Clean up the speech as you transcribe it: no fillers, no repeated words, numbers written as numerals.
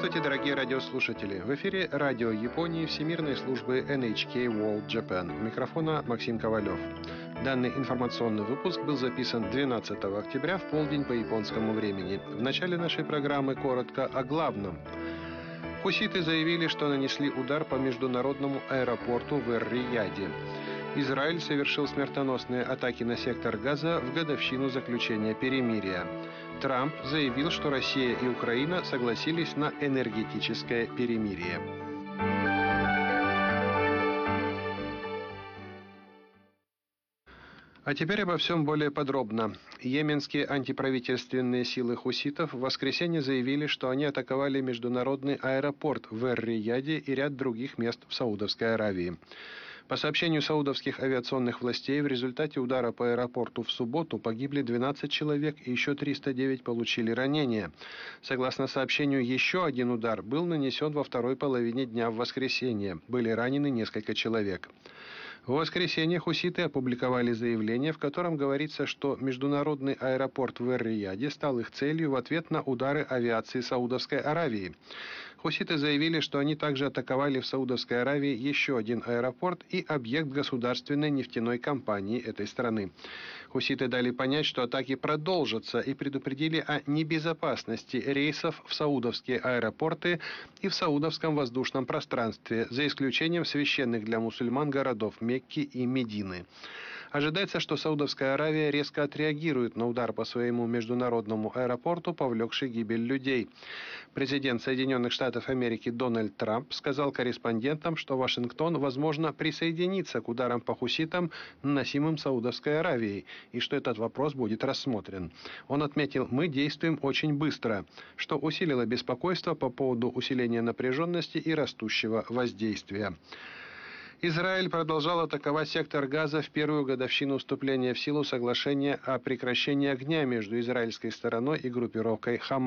Здравствуйте, дорогие радиослушатели! В эфире радио Японии Всемирной службы NHK World Japan. У микрофона Максим Ковалев. Данный информационный выпуск был записан 12 октября в полдень по японскому времени. В начале нашей программы коротко о главном. Хуситы заявили, что нанесли удар по международному аэропорту в Эр-Рияде. Израиль совершил смертоносные атаки на сектор Газа в годовщину заключения перемирия. Трамп заявил, что Россия и Украина согласились на энергетическое перемирие. А теперь обо всем более подробно. Йеменские антиправительственные силы хуситов в воскресенье заявили, что они атаковали международный аэропорт в Эр-Рияде и ряд других мест в Саудовской Аравии. По сообщению саудовских авиационных властей, в результате удара по аэропорту в субботу погибли 12 человек и еще 309 получили ранения. Согласно сообщению, еще один удар был нанесен во второй половине дня в воскресенье. Были ранены несколько человек. В воскресенье хуситы опубликовали заявление, в котором говорится, что международный аэропорт в Эр-Рияде стал их целью в ответ на удары авиации Саудовской Аравии. Хуситы заявили, что они также атаковали в Саудовской Аравии еще один аэропорт и объект государственной нефтяной компании этой страны. Хуситы дали понять, что атаки продолжатся, и предупредили о небезопасности рейсов в саудовские аэропорты и в саудовском воздушном пространстве, за исключением священных для мусульман городов Мекки и Медины. Ожидается, что Саудовская Аравия резко отреагирует на удар по своему международному аэропорту, повлекший гибель людей. Президент Соединенных Штатов Америки Дональд Трамп сказал корреспондентам, что Вашингтон, возможно, присоединится к ударам по хуситам, наносимым Саудовской Аравией, и что этот вопрос будет рассмотрен. Он отметил: «Мы действуем очень быстро», что усилило беспокойство по поводу усиления напряженности и растущего воздействия. Израиль продолжал атаковать сектор Газа в первую годовщину вступления в силу соглашения о прекращении огня между израильской стороной и группировкой Хамас.